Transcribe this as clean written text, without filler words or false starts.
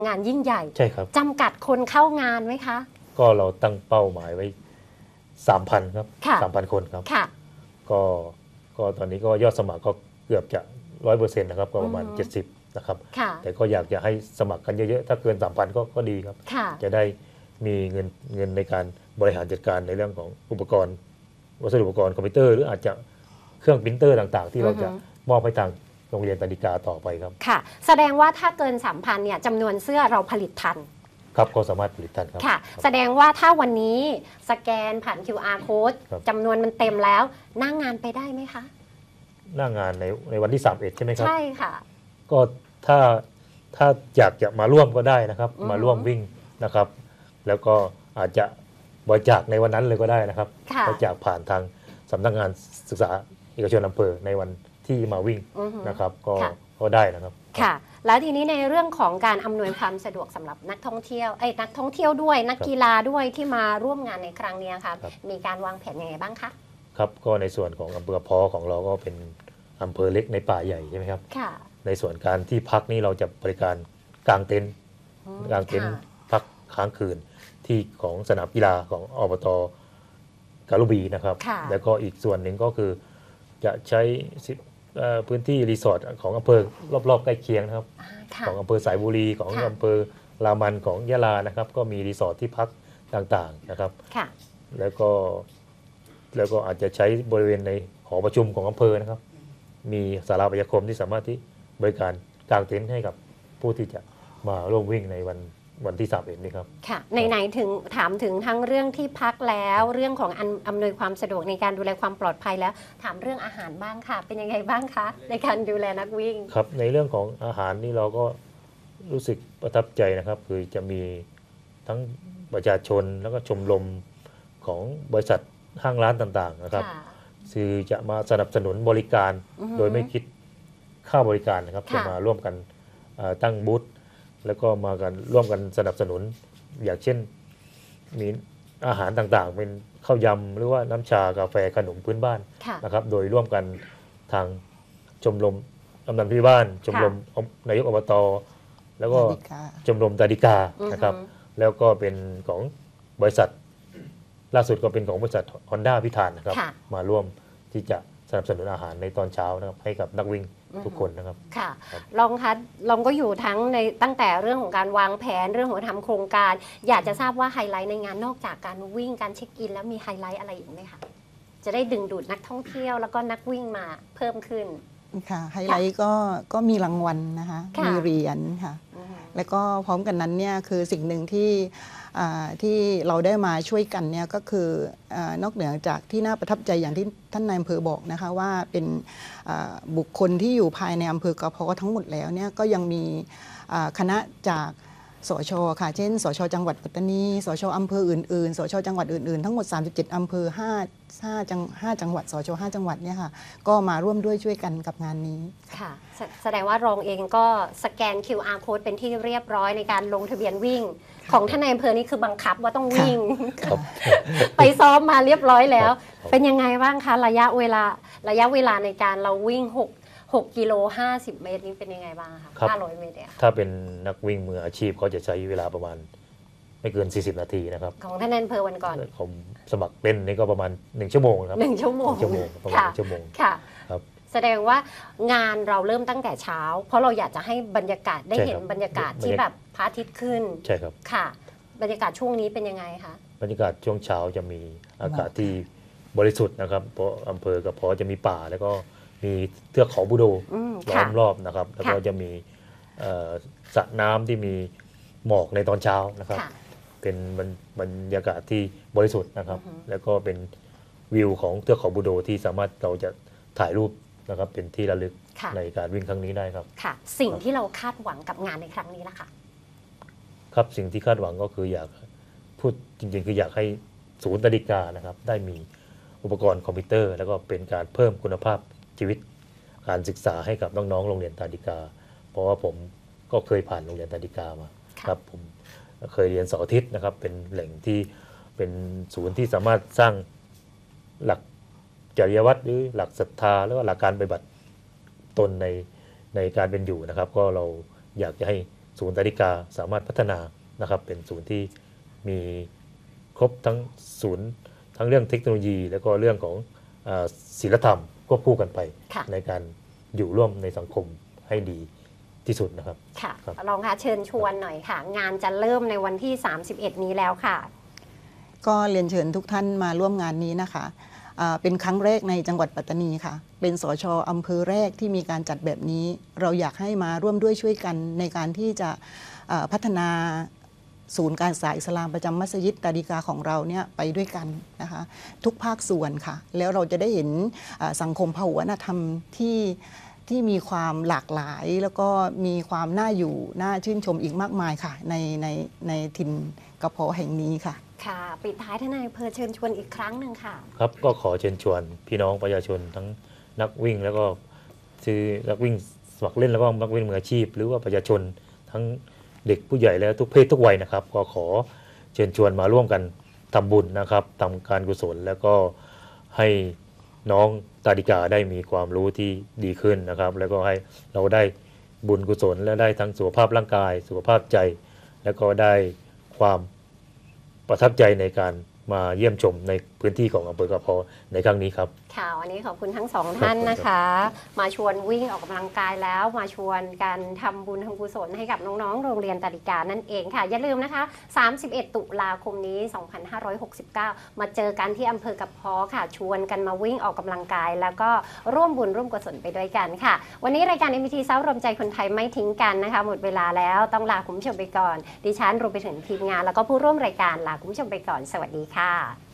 งานยิ่งใหญ่ใช่ครับจำกัดคนเข้างานไหมคะก็เราตั้งเป้าหมายไว้ 3,000 ครับ 3,000 คนครับก็ตอนนี้ก็ยอดสมัครก็เกือบจะ 100% นะครับก็ประมาณ70นะครับแต่ก็อยากจะให้สมัครกันเยอะๆถ้าเกิน 3,000 ก็ดีครับจะได้มีเงินในการบริหารจัดการในเรื่องของอุปกรณ์วัสดุอุปกรณ์คอมพิวเตอร์หรืออาจจะเครื่องปรินเตอร์ต่างๆที่เราจะมอบให้ทางโรงเรียนตาดิกาต่อไปครับค่ะแสดงว่าถ้าเกิน 3,000 เนี่ยจำนวนเสื้อเราผลิตทันครับก็สามารถผลิตทันครับค่ะแสดงว่าถ้าวันนี้สแกนผ่าน QR code จำนวนมันเต็มแล้วหน้างานไปได้ไหมคะหน้างานในวันที่31ใช่ไหมครับใช่ค่ะก็ถ้าอยากจะมาร่วมก็ได้นะครับมาร่วมวิ่งนะครับแล้วก็อาจจะบริจาคในวันนั้นเลยก็ได้นะครับบริจาคผ่านทางสำนักงานศึกษาเอกชนอำเภอในวันที่มาวิ่งนะครับก็ได้นะครับค่ะแล้วทีนี้ในเรื่องของการอำนวยความสะดวกสำหรับนักท่องเที่ยวด้วยนักกีฬาด้วยที่มาร่วมงานในครั้งนี้ครับมีการวางแผนยังไงบ้างคะครับก็ในส่วนของอำเภอพอของเราก็เป็นอำเภอเล็กในป่าใหญ่ใช่ไหมครับในส่วนการที่พักนี้เราจะบริการกางเต็นท์พักค้างคืนที่ของสนามกีฬาของอบต.กาลุบีนะครับแล้วก็อีกส่วนหนึ่งก็คือจะใช้พื้นที่รีสอร์ทของอำเภอรอบๆใกล้เคียงนะครับของอำเภอสายบุรีของอำเภอรามันของยะลานะครับก็มีรีสอร์ทที่พักต่างๆนะครับแล้วก็อาจจะใช้บริเวณในหอประชุมของอำเภอนะครับมีศาลาประชาคมที่สามารถที่บริการกางเต็นท์ให้กับผู้ที่จะมาร่วมวิ่งในวันที่31นี้ครับค่ะไหนถึงถามถึงทั้งเรื่องที่พักแล้วเรื่องของอำนวยความสะดวกในการดูแลความปลอดภัยแล้วถามเรื่องอาหารบ้างค่ะเป็นยังไงบ้างคะในการดูแลนักวิ่งครับในเรื่องของอาหารนี่เราก็รู้สึกประทับใจนะครับคือจะมีทั้งประชาชนแล้วก็ชมรมของบริษัทห้างร้านต่างๆนะครับคือจะมาสนับสนุนบริการโดยไม่คิดค่าบริการนะครับจะมาร่วมกันตั้งบูธแล้วก็มากันร่วมกันสนับสนุนอย่างเช่นมีอาหารต่างๆเป็นข้าวยำหรือว่าน้ำชากาแฟขนมพื้นบ้านนะครับโดยร่วมกันทางชมรมกำนันผู้ใหญ่บ้านชมรมนายกอบต.แล้วก็ชมรมตาดิกานะครับแล้วก็เป็นของบริษัทล่าสุดก็เป็นของบริษัท Honda พิธานนะครับมาร่วมที่จะสนับสนุนอาหารในตอนเช้านะครับให้กับนักวิ่งทุกคนนะครับค่ะลองก็อยู่ทั้งในตั้งแต่เรื่องของการวางแผนเรื่องของทำโครงการอยากจะทราบว่าไฮไลท์ในงานนอกจากการวิ่งการเช็คอินแล้วมีไฮไลท์อะไรอีกไหมคะจะได้ดึงดูดนักท่องเที่ยวแล้วก็นักวิ่งมาเพิ่มขึ้นค่ะไฮไลท์ก็มีรางวัลนะคะมีเหรียญค่ะแล้วก็พร้อมกันนั้นเนี่ยคือสิ่งหนึ่งที่เราได้มาช่วยกันเนี่ยก็คือนอกเหนือจากที่น่าประทับใจอย่างที่ท่านนายอำเภอบอกนะคะว่าเป็นบุคคลที่อยู่ภายในอำเภอกระเพาะทั้งหมดแล้วเนี่ยก็ยังมีคณะจากสช.ค่ะเช่นสช.จังหวัดปัตตานีสช.อำเภออื่นๆสช.จังหวัดอื่นๆทั้งหมด37อำเภอ5จังหวัดสช.5จังหวัดเนี่ยค่ะก็มาร่วมด้วยช่วยกันกับงานนี้ค่ะแสดงว่ารองเองก็สแกน QR code เป็นที่เรียบร้อยในการลงทะเบียนวิ่งของท่านนายอำเพอนี่คือบังคับว่าต้องวิ่งไปซ้อมมาเรียบร้อยแล้วเป็นยังไงบ้างคะระยะเวลาในการเราวิ่ง6กิโล50 เมตรนี้เป็นยังไงบ้างคะ500 เมตรเนี่ยถ้าเป็นนักวิ่งมืออาชีพเขาจะใช้เวลาประมาณไม่เกิน40 นาทีนะครับของท่านนายอำเภอวันก่อนผมสมัครเล่นนี่ก็ประมาณ1 ชั่วโมงครับ 1 ชั่วโมงประมาณ1 ชั่วโมงค่ะแสดงว่างานเราเริ่มตั้งแต่เช้าเพราะเราอยากจะให้บรรยากาศได้เห็นบรรยากาศที่แบบพระอาทิตย์ขึ้นใช่ครับค่ะบรรยากาศช่วงนี้เป็นยังไงคะบรรยากาศช่วงเช้าจะมีอากาศที่บริสุทธิ์นะครับเพราะอำเภอกับพอจะมีป่าแล้วก็มีเทือกเขาบูโดล้อมรอบนะครับแล้วก็จะมีสระน้ำที่มีหมอกในตอนเช้านะครับเป็นบรรยากาศที่บริสุทธิ์นะครับแล้วก็เป็นวิวของเทือกเขาบูโดที่สามารถเราจะถ่ายรูปนะครับเป็นที่ระลึกในการวิ่งครั้งนี้ได้ครับค่ะสิ่งที่เราคาดหวังกับงานในครั้งนี้ล่ะค่ะครับสิ่งที่คาดหวังก็คืออยากพูดจริงๆคืออยากให้ศูนย์ตาดิกานะครับได้มีอุปกรณ์คอมพิวเตอร์แล้วก็เป็นการเพิ่มคุณภาพชีวิตการศึกษาให้กับน้องๆโรงเรียนตาดิกาเพราะว่าผมก็เคยผ่านโรงเรียนตาดิกามาครับผมเคยเรียนเสาร์อาทิตย์นะครับเป็นแหล่งที่เป็นศูนย์ที่สามารถสร้างหลักจริยวัตรหรือหลักศรัทธาแล้วก็หลักการปฏิบัติตนในการเป็นอยู่นะครับก็เราอยากจะให้ศูนย์ตาดิกาสามารถพัฒนานะครับเป็นศูนย์ที่มีครบทั้งศูนย์ทั้งเรื่องเทคโนโลยี แล้วก็เรื่องของศีลธรรมควบคู่กันไปในการอยู่ร่วมในสังคมให้ดีที่สุดนะครับค่ะรองคะเชิญชวนหน่อยค่ะงานจะเริ่มในวันที่31นี้แล้วค่ะก็เรียนเชิญทุกท่านมาร่วมงานนี้นะคะเป็นครั้งแรกในจังหวัดปัตตานีค่ะเป็นสช.อำเภอแรกที่มีการจัดแบบนี้เราอยากให้มาร่วมด้วยช่วยกันในการที่จะพัฒนาศูนย์การศึกษาอิสลามประจำมัสยิดตาดิกาของเราเนี่ยไปด้วยกันนะคะทุกภาคส่วนค่ะแล้วเราจะได้เห็นสังคมพหุวัฒนธรรมที่มีความหลากหลายแล้วก็มีความน่าอยู่น่าชื่นชมอีกมากมายค่ะในถิ่นกระเพาะแห่งนี้ค่ะค่ะปิดท้ายท่านนายอำเภอเชิญชวนอีกครั้งหนึ่งค่ะครับก็ขอเชิญชวนพี่น้องประชาชนทั้งนักวิ่งแล้วก็คือนักวิ่งสมัครเล่นแล้วก็นักวิ่งมืออาชีพหรือว่าประชาชนทั้งเด็กผู้ใหญ่และทุกเพศทุกวัยนะครับก็ขอเชิญชวนมาร่วมกันทำบุญนะครับทำการกุศลแล้วก็ให้น้องตาดิกาได้มีความรู้ที่ดีขึ้นนะครับแล้วก็ให้เราได้บุญกุศลและได้ทั้งสุขภาพร่างกายสุขภาพใจแล้วก็ได้ความประทับใจในการมาเยี่ยมชมในพื้นที่ของอำเภอกระเพาะในครั้งนี้ครับค่ะวันนี้ขอบคุณทั้งสองท่านนะคะมาชวนวิ่งออกกำลังกายแล้วมาชวนการทำบุญทำกุศลให้กับน้องๆโรงเรียนตาดิกานั่นเองค่ะอย่าลืมนะคะ31ตุลาคมนี้2569มาเจอกันที่อำเภอกระเพาะค่ะชวนกันมาวิ่งออกกำลังกายแล้วก็ร่วมบุญร่วมกุศลไปด้วยกันค่ะวันนี้รายการ MBT เช้ารวมใจคนไทยไม่ทิ้งกันนะคะหมดเวลาแล้วต้องลาคุณผู้ชมไปก่อนดิฉันรวมไปถึงทีมงานแล้วก็ผู้ร่วมรายการลาคุณผู้ชมไปก่อนสวัสดีค่ะ